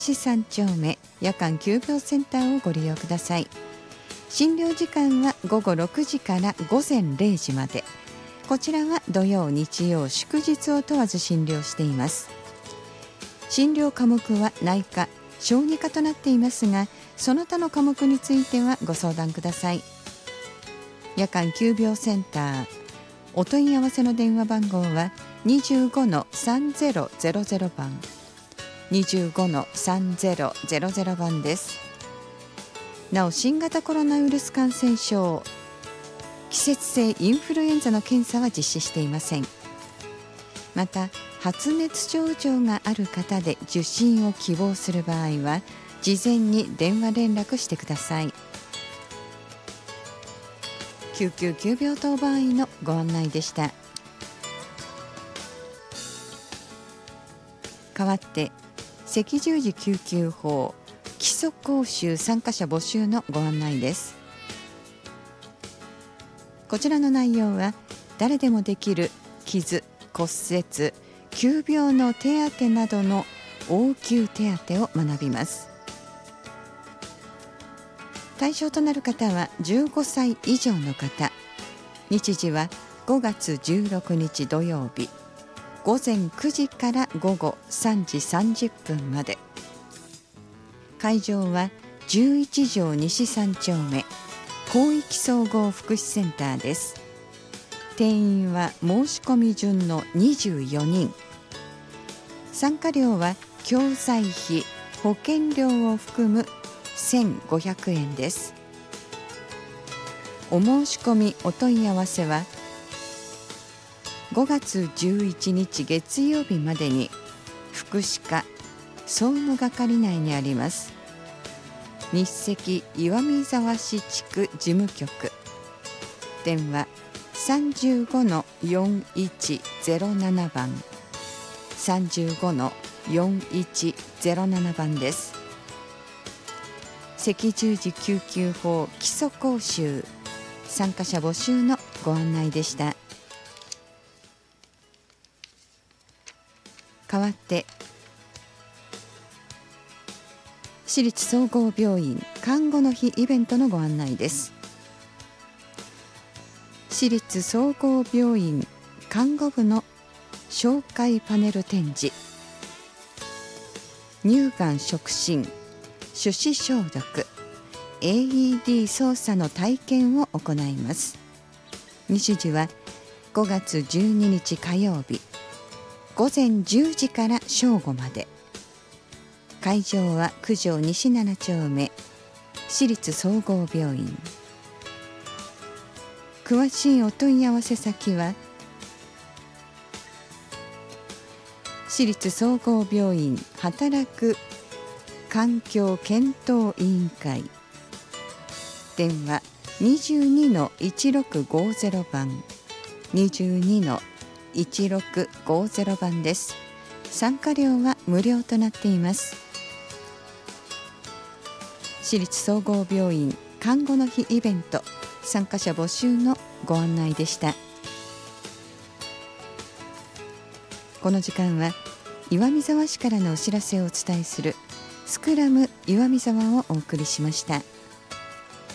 市3丁目夜間急病センターをご利用ください。診療時間は午後6時から午前0時まで。こちらは土曜日曜祝日を問わず診療しています。診療科目は内科小児科となっていますが、その他の科目についてはご相談ください。夜間急病センターお問い合わせの電話番号は 25-3000 番 25-3000 番です。なお、新型コロナウイルス感染症季節性インフルエンザの検査は実施していません。また、発熱症状がある方で受診を希望する場合は事前に電話連絡してください。救急急病当番医のご案内でした。代わって赤十字救急法基礎講習参加者募集のご案内です。こちらの内容は誰でもできる傷、骨折、急病の手当などの応急手当を学びます。対象となる方は15歳以上の方。日時は5月16日土曜日午前9時から午後3時30分まで。会場は11条西3丁目広域総合福祉センターです。定員は申し込み順の24人。参加料は教材費、保険料を含む1500円です。お申し込みお問い合わせは5月11日月曜日までに福祉課総務係内にあります日赤岩見沢市地区事務局、電話 35-4107 番 35-4107 番です。赤十字救急法基礎講習参加者募集のご案内でした。代わって市立総合病院看護の日イベントのご案内です。市立総合病院看護部の紹介パネル展示、乳がん触診、手指消毒、AED 操作の体験を行います。日時は5月12日火曜日午前10時から正午まで。会場は九条西7丁目市立総合病院。詳しいお問い合わせ先は市立総合病院働く環境検討委員会、電話 22-1650 番 22-1650 番です。参加料は無料となっています。市立総合病院看護の日イベント参加者募集のご案内でした。この時間は岩見沢市からのお知らせをお伝えするスクラム岩見沢をお送りしました。